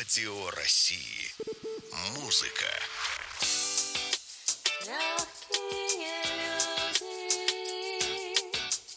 Радио России. Музыка. Легкие люди.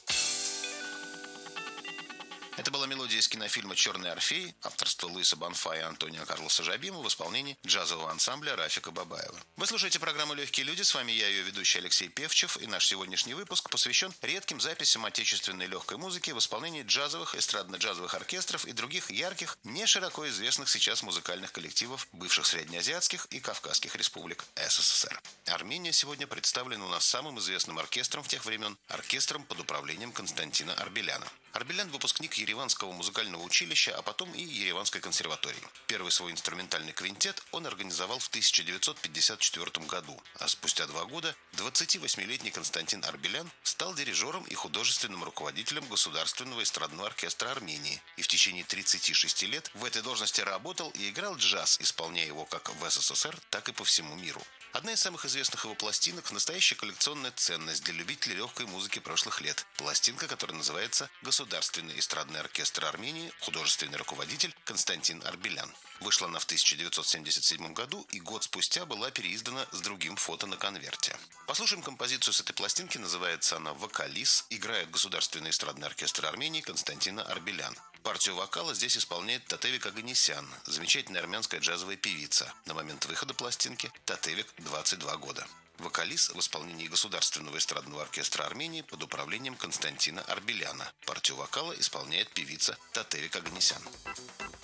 Это была мелодия из кинофильма «Черный Орфей», авторства Луиса Бонфа и Антонио Карлоса Жабима в исполнении джазового ансамбля Рафика Бабаева. Вы слушаете программу «Легкие люди», с вами я, ее ведущий Алексей Певчев, и наш сегодняшний выпуск посвящен редким записям отечественной легкой музыки в исполнении джазовых, эстрадно-джазовых оркестров и других ярких, не широко известных сейчас музыкальных коллективов бывших среднеазиатских и кавказских республик СССР. Армения сегодня представлена у нас самым известным оркестром в тех времен – оркестром под управлением Константина Арбеляна. Арбелян – выпускник Ереванского музыкального училища, а потом и Ереванской консерватории. Первый свой инструментальный квинтет он организовал в 1954 году, а спустя 2 года 28-летний Константин Арбелян стал дирижером и художественным руководителем Государственного эстрадного оркестра Армении и в течение 36 лет в этой должности работал и играл джаз, исполняя его как в СССР, так и по всему миру. Одна из самых известных его пластинок – настоящая коллекционная ценность для любителей легкой музыки прошлых лет. Пластинка, которая называется «Государственный эстрадный оркестр Армении. Художественный руководитель Константин Арбелян». Вышла она в 1977 году и год спустя была переиздана с другим фото на конверте. Послушаем композицию с этой пластинки, называется она «Вокалис», играет Государственный эстрадный оркестр Армении Константина Арбелян. Партию вокала здесь исполняет Татевик Оганесян, замечательная армянская джазовая певица. На момент выхода пластинки Татевик 22 года. Вокалис в исполнении Государственного эстрадного оркестра Армении под управлением Константина Арбеляна. Партию вокала исполняет певица Татевик Оганесян.